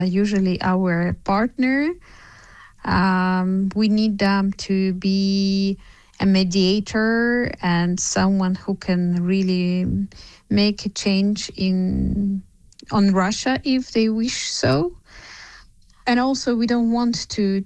usually our partner. We need them to be a mediator and someone who can really make a change in on Russia if they wish so. And also, we don't want to